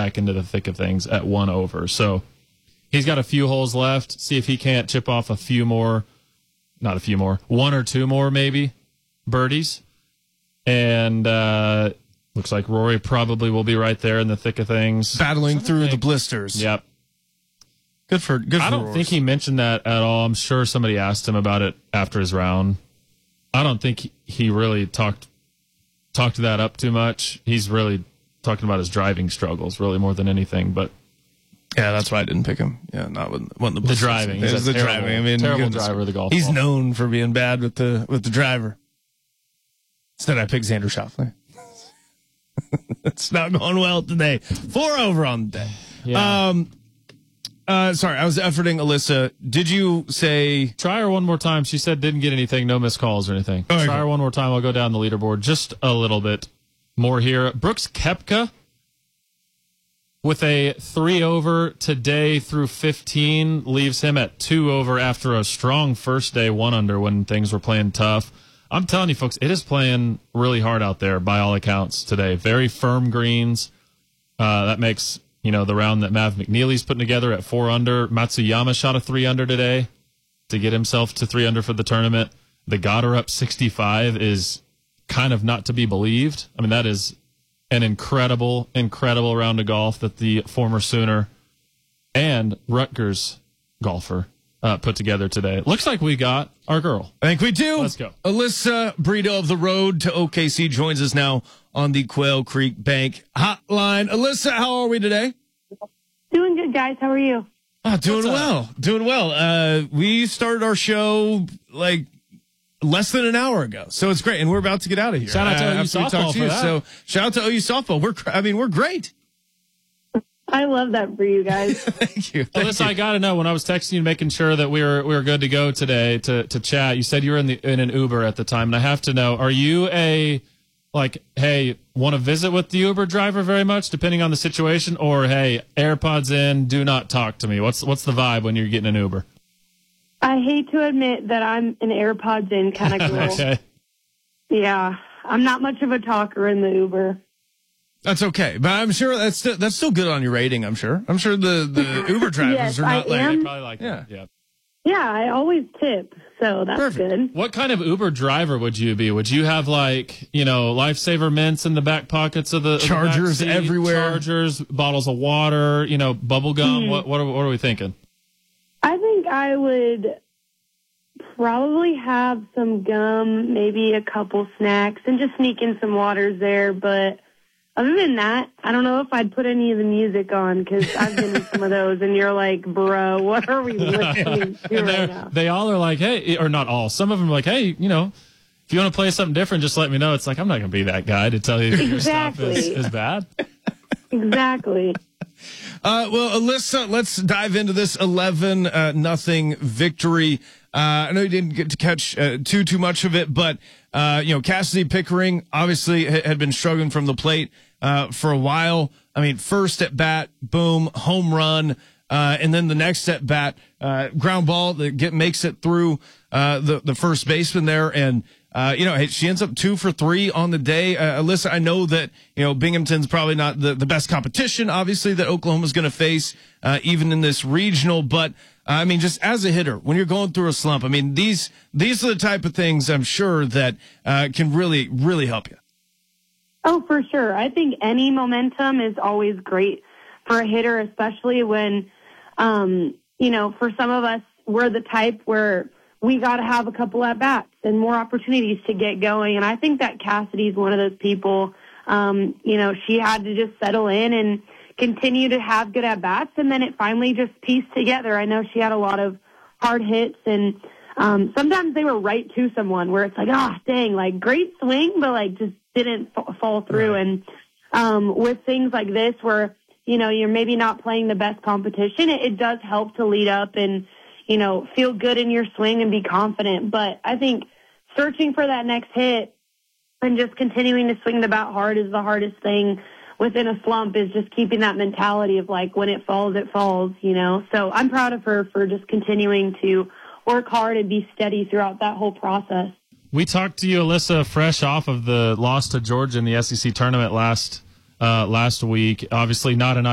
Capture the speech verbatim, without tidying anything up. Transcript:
back into the thick of things at one over. So he's got a few holes left. See if he can't chip off a few more, not a few more, one or two more maybe, birdies. And uh, looks like Rory probably will be right there in the thick of things. Battling through the blisters. Yep. Good for good. I for don't Rory. think he mentioned that at all. I'm sure somebody asked him about it after his round. I don't think he, he really talked talked that up too much. He's really talking about his driving struggles, really more than anything. But yeah, that's why I didn't pick him. Yeah, not with, with the, the driving. He's He's the terrible, driving. I mean, terrible goodness. driver of the golf He's ball. known for being bad with the with the driver. Instead, I picked Xander Schauffele. It's not going well today. Four over on the day. Yeah. Um, uh, sorry, I was efforting Alyssa. Did you say Try her one more time. She said didn't get anything, no missed calls or anything. Oh, Try okay. her one more time. I'll go down the leaderboard just a little bit more here. Brooks Koepka with a three over today through fifteen leaves him at two over after a strong first day, one under when things were playing tough. I'm telling you, folks, it is playing really hard out there by all accounts today. Very firm greens. Uh, that makes, you know, the round that Mav McNeely's putting together at four under. Matsuyama shot a three under today to get himself to three under for the tournament. The Goddard up sixty-five is kind of not to be believed. I mean, that is an incredible, incredible round of golf that the former Sooner and Rutgers golfer uh, put together today. Looks like we got our girl. I think we do. Let's go. Alyssa Brito of the Road to O K C joins us now on the Quail Creek Bank hotline. Alyssa, how are we today? Doing good, guys. How are you? Oh, doing What's up? well. Doing well. Uh, we started our show like less than an hour ago, so it's great, and we're about to get out of here. Shout out to uh, O U after we softball talk to for you. that. So shout out to O U softball. We're, I mean, we're great. I love that for you guys. Thank you. Thank Alyssa, you. I got to know, when I was texting you, making sure that we were we were good to go today to to chat. You said you were in the in an Uber at the time, and I have to know: are you a like, hey, want to visit with the Uber driver very much, depending on the situation, or hey, AirPods in, do not talk to me? What's what's the vibe when you're getting an Uber? I hate to admit that I'm an AirPods in kind of girl. Okay. Yeah, I'm not much of a talker in the Uber. That's okay, but I'm sure that's still, that's still good on your rating. I'm sure. I'm sure the, the Uber drivers Yes, are not I like. am. Probably like Yeah. that. Yeah. Yeah, I always tip, so that's Perfect. good. What kind of Uber driver would you be? Would you have like, you know, Lifesaver mints in the back pockets of the of the back Chargers seat, everywhere. chargers, bottles of water, you know, bubble gum? Hmm. What what are, what are we thinking? I think I would probably have some gum, maybe a couple snacks, and just sneak in some waters there. But other than that, I don't know if I'd put any of the music on, because I've been in some of those, and you're like, bro, what are we listening to And right they're- now? they all are like, hey, or not all. Some of them are like, hey, you know, if you want to play something different, just let me know. It's like, I'm not going to be that guy to tell you your stuff is, Exactly. is bad. Exactly. Uh, well, Alyssa, let's dive into this eleven uh, nothing victory. Uh, I know you didn't get to catch uh, too too much of it, but uh, you know, Cassidy Pickering obviously ha- had been struggling from the plate uh, for a while. I mean, first at bat, boom, home run, uh, and then the next at bat, uh, ground ball that get makes it through uh, the the first baseman there, and uh, you know, hey, she ends up two for three on the day. Uh, Alyssa, I know that you know Binghamton's probably not the the best competition, obviously, that Oklahoma's going to face, uh, even in this regional, but. I mean, just as a hitter, when you're going through a slump, I mean, these these are the type of things I'm sure that uh, can really, really help you. Oh, for sure. I think any momentum is always great for a hitter, especially when, um, you know, for some of us, we're the type where we got to have a couple at bats and more opportunities to get going. And I think that Cassidy's one of those people. Um, you know, she had to just settle in and continue to have good at bats, and then it finally just pieced together. I know she had a lot of hard hits, and um, sometimes they were right to someone where it's like, ah, dang, like great swing, but like just didn't f- fall through. Right. And um, with things like this, where you know you're maybe not playing the best competition, it, it does help to lead up and you know feel good in your swing and be confident. But I think searching for that next hit and just continuing to swing the bat hard is the hardest thing within a slump, is just keeping that mentality of like, when it falls, it falls, you know? So I'm proud of her for just continuing to work hard and be steady throughout that whole process. We talked to you, Alyssa, fresh off of the loss to Georgia in the S E C tournament last uh, last week. Obviously not an